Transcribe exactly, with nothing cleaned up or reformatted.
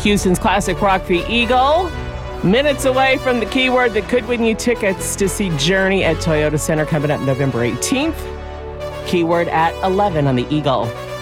Houston's classic Rockfee Eagle. Minutes away from the keyword that could win you tickets to see Journey at Toyota Center coming up November eighteenth. Keyword at eleven on the Eagle.